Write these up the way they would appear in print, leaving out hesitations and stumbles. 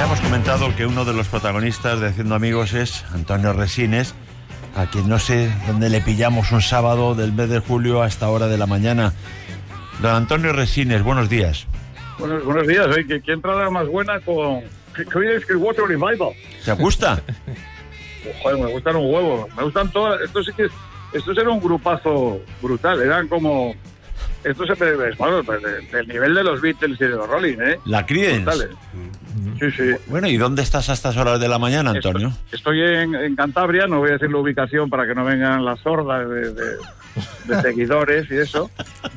hemos comentado que uno de los protagonistas de Haciendo Amigos es Antonio Resines, a quien no sé dónde le pillamos un sábado del mes de julio a esta hora de la mañana. Don Antonio Resines, buenos días. Buenos días. Oye, ¿qué entrada más buena con... ¿Qué hoy es que Water Revival? ¿Se gusta? Joder, me gustan un huevo. Me gustan todas... Estos era un grupazo brutal. Eran como... Estos bueno, del nivel de los Beatles y de los Rolling, ¿eh? La Creedence. Sí, sí. Bueno, ¿y dónde estás a estas horas de la mañana, Antonio? Estoy en Cantabria, no voy a decir la ubicación para que no vengan las hordas de seguidores y eso.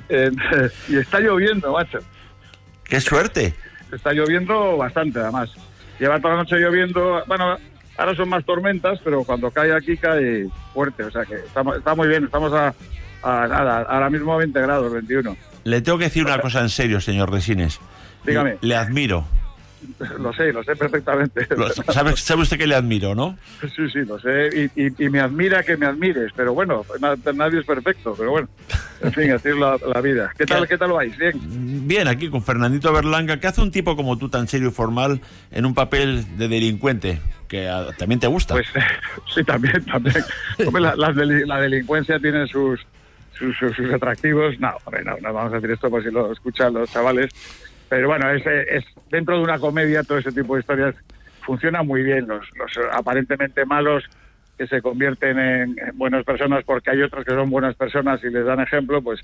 Y está lloviendo, macho. ¡Qué suerte! Está lloviendo bastante, además. Lleva toda la noche lloviendo. Bueno, ahora son más tormentas, pero cuando cae aquí cae fuerte. O sea que está muy bien. Estamos a nada, ahora mismo a 20 grados, 21. Le tengo que decir una cosa en serio, señor Resines. Dígame. Le admiro. Lo sé perfectamente. ¿Sabe usted que le admiro, no? Sí, lo sé. Y me admira que me admires. Pero bueno, nadie es perfecto. Pero bueno, en fin, así es la vida. ¿Qué tal vais? ¿Bien? Bien, aquí con Fernandito Berlanga. ¿Qué hace un tipo como tú, tan serio y formal, en un papel de delincuente? Que también te gusta. Pues sí, también. Hombre, la delincuencia tiene sus atractivos. No vamos a decir esto por si lo escuchan los chavales. Pero bueno, es dentro de una comedia todo ese tipo de historias funciona muy bien. Los aparentemente malos que se convierten en buenas personas porque hay otros que son buenas personas y les dan ejemplo, pues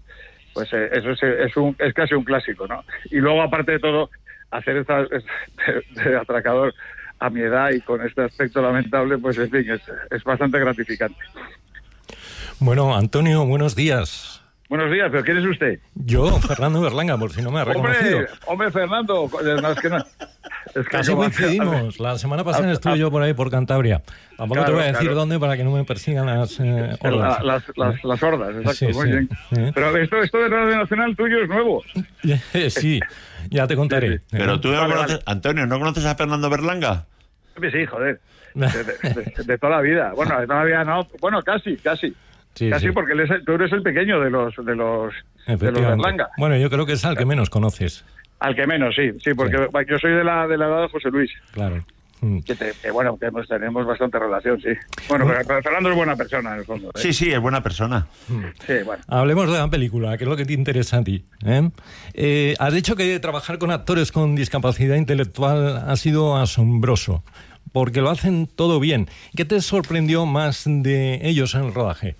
eso es casi un clásico, ¿no? Y luego, aparte de todo, hacer de atracador a mi edad y con este aspecto lamentable, pues en fin, es bastante gratificante. Bueno, Antonio, buenos días. Buenos días, ¿pero quién es usted? Yo, Fernando Berlanga, por si no me ha reconocido. Hombre, Fernando, es que casi coincidimos. La semana pasada estuve yo por ahí, por Cantabria. Tampoco te voy a decir dónde para que no me persigan las hordas. Las hordas, exacto, sí, muy bien. Pero esto de Radio Nacional tuyo es nuevo. Sí, ya te contaré. Pero tú no conoces, Antonio, ¿no conoces a Fernando Berlanga? Sí, joder. De toda la vida. Bueno, de toda la vida no. Bueno, casi. Sí. Porque tú eres el pequeño de los Berlanga. Bueno, yo creo que es al que menos conoces. Al que menos, sí, porque yo soy de la edad de José Luis. Claro. Que tenemos bastante relación, sí. Bueno, pero Fernando es buena persona, en el fondo. Sí, es buena persona. Sí, bueno. Hablemos de la película, que es lo que te interesa a ti. Has dicho que trabajar con actores con discapacidad intelectual ha sido asombroso, porque lo hacen todo bien. ¿Qué te sorprendió más de ellos en el rodaje?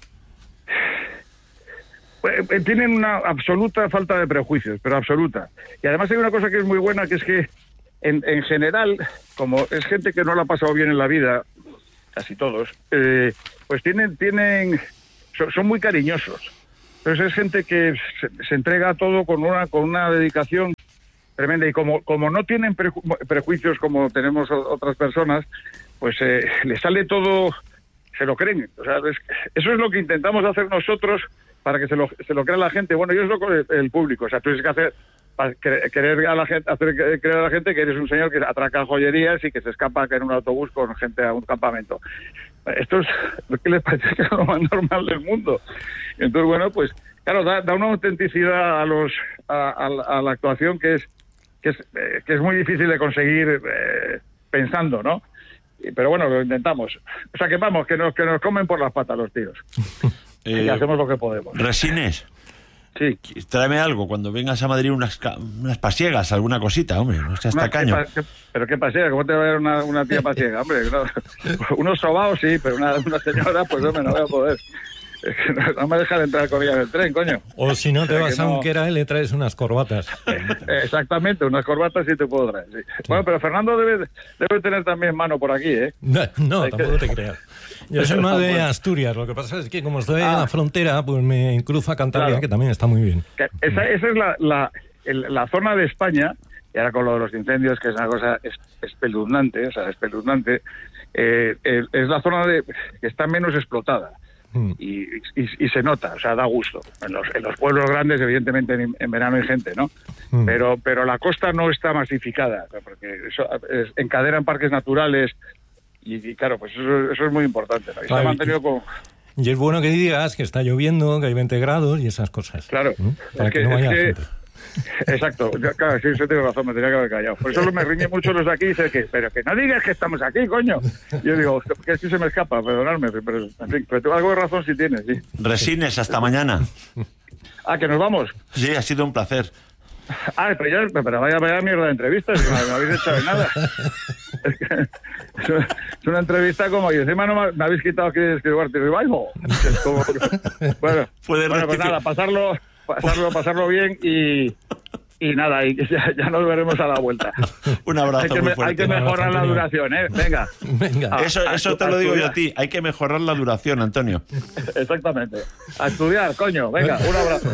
Tienen una absoluta falta de prejuicios, pero absoluta. Y además hay una cosa que es muy buena, que es que en general, como es gente que no la ha pasado bien en la vida, casi todos, pues son muy cariñosos. Entonces es gente que se entrega a todo con una dedicación tremenda. Y como no tienen prejuicios como tenemos otras personas, pues les sale todo, se lo creen. O sea, eso es lo que intentamos hacer nosotros para que se lo crea la gente. Bueno, yo es lo que el público. O sea, tú tienes que hacer creer a la gente que eres un señor que atraca joyerías y que se escapa en un autobús con gente a un campamento. Esto es lo que les parece que es lo más normal del mundo. Entonces, bueno, pues claro, da una autenticidad a la actuación que es muy difícil de conseguir pensando, ¿no? Pero bueno, lo intentamos. O sea, que vamos, que nos comen por las patas los tíos. Y hacemos lo que podemos. Resines. Sí. Tráeme algo cuando vengas a Madrid, unas pasiegas, alguna cosita, hombre, no seas tacaño. ¿Pero qué pasiega? ¿Cómo te va a ver una tía pasiega? Hombre, no. Unos sobaos sí, pero una señora, pues hombre, no voy a poder. Es que no me dejan entrar con ella en el tren, coño. O si no te vas a Unquera y le traes unas corbatas. Exactamente, unas corbatas sí te puedo traer. Sí. Bueno, pero Fernando debe tener también mano por aquí, ¿eh? No, tampoco te creas. Yo soy más de Asturias. Lo que pasa es que como estoy en la frontera, pues me cruzo a Cantabria, claro, que también está muy bien. Esa es la zona de España, y ahora con lo de los incendios, que es una cosa espeluznante, es la zona que está menos explotada. Y se nota, o sea, da gusto. En los pueblos grandes, evidentemente, en verano hay gente, ¿no? Pero la costa no está masificada, porque encadenan parques naturales y claro, pues eso es muy importante, ¿no? Y se ha mantenido Y es bueno que digas que está lloviendo, que hay 20 grados y esas cosas. Claro. Para que no haya gente. Exacto, claro, sí, eso tiene razón, me tenía que haber callado. Por eso me riñen mucho los de aquí y dicen que, pero que no digas que estamos aquí, coño. Y yo digo, que es que se me escapa, perdonadme, pero en fin, pero algo de razón sí tienes, sí. Resines, hasta mañana. Ah, que nos vamos. Sí, ha sido un placer. Pero vaya mierda de entrevistas, no me habéis hecho de nada. Es una entrevista como, y encima no me habéis quitado que escribirte Revival. Es como, bueno, pues nada, pasarlo bien y nada, y ya nos veremos a la vuelta. Un abrazo muy fuerte. Hay que mejorar la duración, ¿eh? Venga. Eso te lo digo yo a ti, hay que mejorar la duración, Antonio. Exactamente. A estudiar, coño. Venga, un abrazo.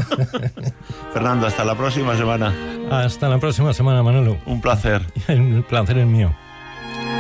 Fernando, hasta la próxima semana. Hasta la próxima semana, Manolo. Un placer. El placer es mío.